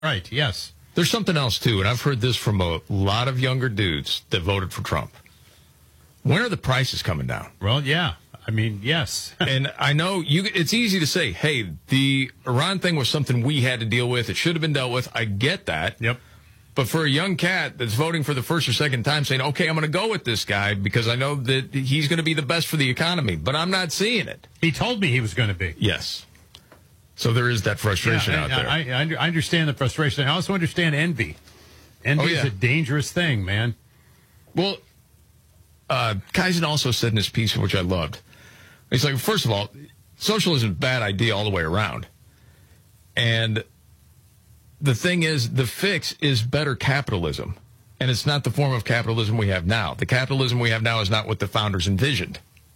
Right, yes. There's something else, too, and I've heard this from a lot of younger dudes that voted for Trump. When are the prices coming down? Well, yeah. I mean, yes. And I know it's easy to say, hey, the Iran thing was something we had to deal with. It should have been dealt with. I get that. Yep. But for a young cat that's voting for the first or second time saying, okay, I'm going to go with this guy because I know that he's going to be the best for the economy, but I'm not seeing it. He told me he was going to be. Yes. So there is that frustration out there. I understand the frustration. I also understand envy. Envy is a dangerous thing, man. Well, Kaizen also said in his piece, which I loved, he's like, first of all, socialism is a bad idea all the way around. And the thing is, the fix is better capitalism. And it's not the form of capitalism we have now. The capitalism we have now is not what the founders envisioned.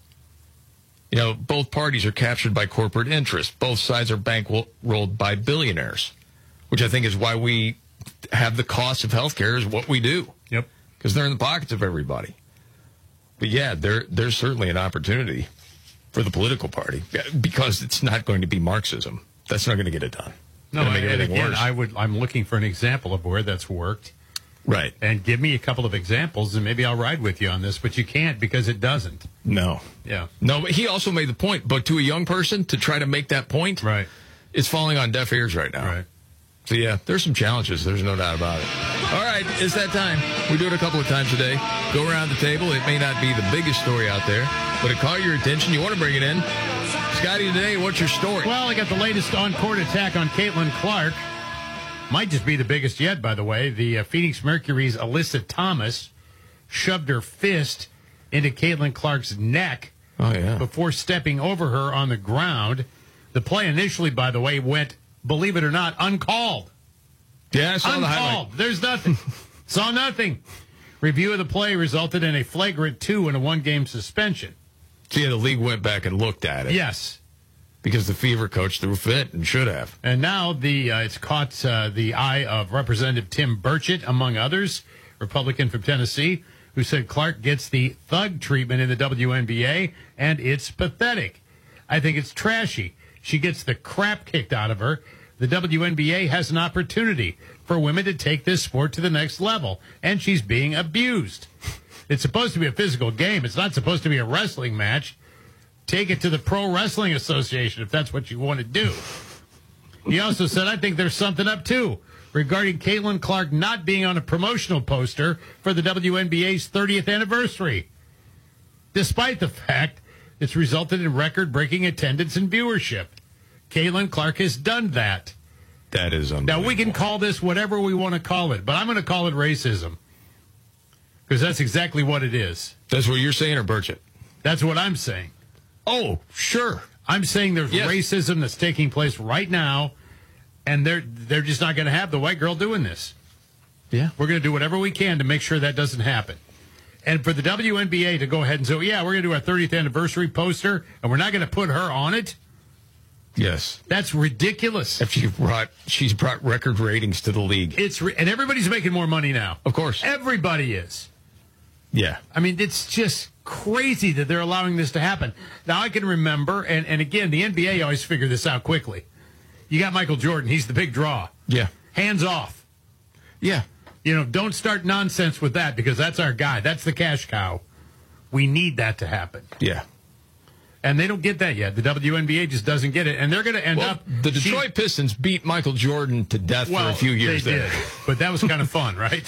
You know, both parties are captured by corporate interests. Both sides are bankrolled by billionaires, which I think is why we have the cost of health care is what we do. Yep. Because they're in the pockets of everybody. But yeah, there's certainly an opportunity for the political party because it's not going to be Marxism. That's not going to get it done. No, and again, I'm looking for an example of where that's worked. Right. And give me a couple of examples, and maybe I'll ride with you on this, but you can't because it doesn't. No. Yeah. No, but he also made the point, but to a young person, to try to make that point, right, it's falling on deaf ears right now. Right. So, yeah, there's some challenges. There's no doubt about it. All right, it's that time. We do it a couple of times a day. Go around the table. It may not be the biggest story out there, but it caught your attention. You want to bring it in. Scotty, today, what's your story? Well, I got the latest on-court attack on Caitlin Clark. Might just be the biggest yet, by the way. The Phoenix Mercury's Alyssa Thomas shoved her fist into Caitlin Clark's neck before stepping over her on the ground. The play initially, by the way, went, believe it or not, uncalled. Yeah, I saw the highlight. There's nothing. Saw nothing. Review of the play resulted in a flagrant 2 and a 1-game suspension. So, yeah, the league went back and looked at it. Yes. Because the Fever coach threw a fit and should have. And now it's caught the eye of Representative Tim Burchett, among others, Republican from Tennessee, who said Clark gets the thug treatment in the WNBA, and it's pathetic. I think it's trashy. She gets the crap kicked out of her. The WNBA has an opportunity for women to take this sport to the next level, and she's being abused. It's supposed to be a physical game. It's not supposed to be a wrestling match. Take it to the Pro Wrestling Association if that's what you want to do. He also said, I think there's something up, too, regarding Caitlin Clark not being on a promotional poster for the WNBA's 30th anniversary, despite the fact it's resulted in record-breaking attendance and viewership. Caitlin Clark has done that. That is unbelievable. Now, we can call this whatever we want to call it, but I'm going to call it racism because that's exactly what it is. That's what you're saying, or Burchett? That's what I'm saying. Oh, sure. I'm saying there's racism that's taking place right now, and they're just not going to have the white girl doing this. Yeah. We're going to do whatever we can to make sure that doesn't happen. And for the WNBA to go ahead and say, yeah, we're going to do our 30th anniversary poster, and we're not going to put her on it. Yes. That's ridiculous. If she's brought record ratings to the league. And everybody's making more money now. Of course. Everybody is. Yeah. I mean, it's just crazy that they're allowing this to happen. Now, I can remember, and again, the NBA always figure this out quickly. You got Michael Jordan. He's the big draw. Yeah. Hands off. Yeah. You know, don't start nonsense with that because that's our guy. That's the cash cow. We need that to happen. Yeah. And they don't get that yet. The WNBA just doesn't get it. And they're going to end up... The Detroit Pistons beat Michael Jordan to death for a few years they did. But that was kind of fun, right?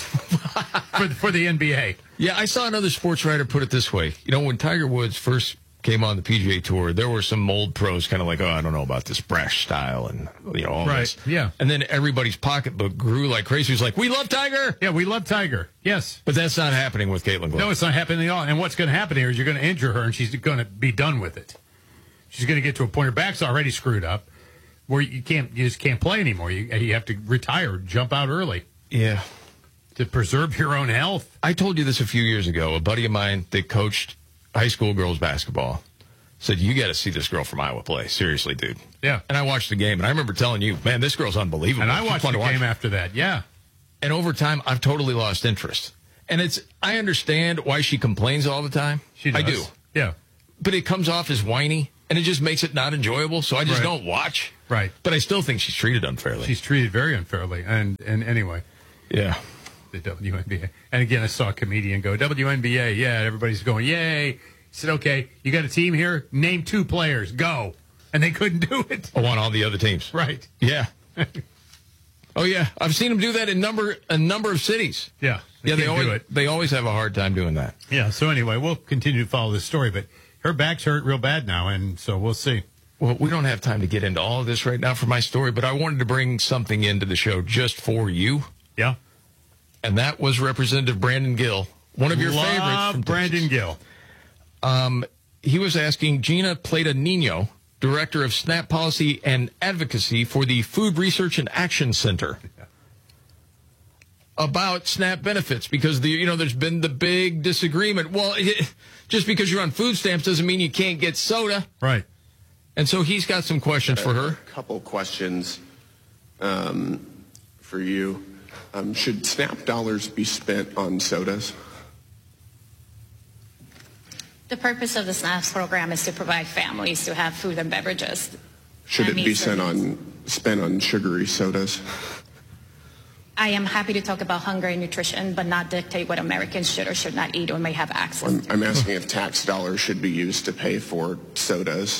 for the NBA. Yeah, I saw another sports writer put it this way. You know, when Tiger Woods first came on the PGA Tour, there were some old pros kind of like, oh, I don't know about this brash style and, you know, all this. Yeah. And then everybody's pocketbook grew like crazy. It was like, we love Tiger. Yeah, we love Tiger. Yes. But that's not happening with Caitlin Clark. No, it's not happening at all. And what's going to happen here is you're going to injure her and she's going to be done with it. She's going to get to a point, her back's already screwed up, where you just can't play anymore. You have to retire, jump out early. Yeah. To preserve your own health. I told you this a few years ago. A buddy of mine that coached high school girls basketball said, you got to see this girl from Iowa play. Seriously, dude. Yeah. And I watched the game, and I remember telling you, man, this girl's unbelievable. And I watched the game after that, yeah. And over time, I've totally lost interest. And I understand why she complains all the time. She does. I do. Yeah. But it comes off as whiny. and it just makes it not enjoyable. So I just don't watch. Right. But I still think she's treated unfairly. She's treated very unfairly. And anyway. Yeah. The WNBA. And again, I saw a comedian go, WNBA, yeah, everybody's going, yay. He said, okay, you got a team here? Name 2 players. Go. And they couldn't do it. I want all the other teams. Right. Yeah. Oh, yeah. I've seen them do that in a number of cities. Yeah. They always have a hard time doing that. Yeah, so anyway, we'll continue to follow this story, but her back's hurt real bad now, and so we'll see. Well, we don't have time to get into all of this right now for my story, but I wanted to bring something into the show just for you. Yeah. And that was Representative Brandon Gill, one of your favorites from Brandon Texas. Gill. He was asking Gina Plata-Nino, Director of SNAP Policy and Advocacy for the Food Research and Action Center, about SNAP benefits, because there's been the big disagreement. Well, just because you're on food stamps doesn't mean you can't get soda. Right. And so he's got some questions for her. A couple questions for you. Should SNAP dollars be spent on sodas? The purpose of the SNAP program is to provide families to have food and beverages. Should it be spent on sugary sodas? I am happy to talk about hunger and nutrition, but not dictate what Americans should or should not eat or may have access to. I'm asking if tax dollars should be used to pay for sodas.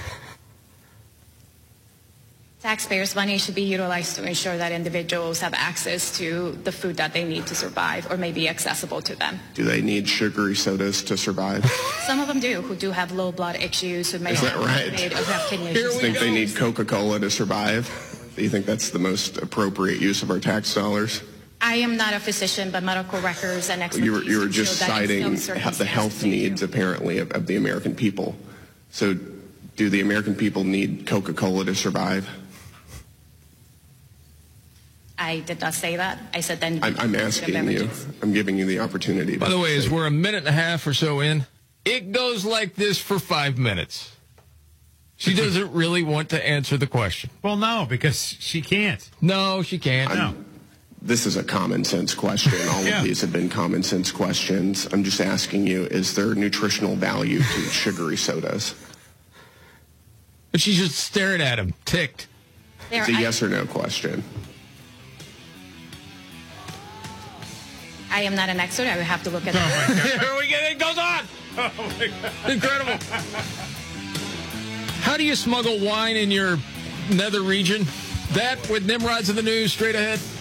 Taxpayers' money should be utilized to ensure that individuals have access to the food that they need to survive or may be accessible to them. Do they need sugary sodas to survive? Some of them do, who do have low blood issues, who may Is that have, right? have kidney Do you issues. think they need Coca-Cola to survive? Do you think that's the most appropriate use of our tax dollars? I am not a physician, but medical records and expertise You were just show that in citing some the circumstances health they do. needs, apparently, of the American people. So do the American people need Coca-Cola to survive? I did not say that. I said then. I'm asking you. I'm giving you the opportunity. By the way, as we're a minute and a half or so in, it goes like this for 5 minutes. She doesn't really want to answer the question. Well, no, because she can't. No, she can't. No. This is a common sense question. All Yeah. of these have been common sense questions. I'm just asking you, is there nutritional value to sugary sodas? But she's just staring at him, ticked. It's a yes or no question. I am not an expert. I would have to look at Oh, that. my God. Here we go. It goes on. Oh, my God. Incredible. How do you smuggle wine in your nether region? That with Nimrods in the news straight ahead.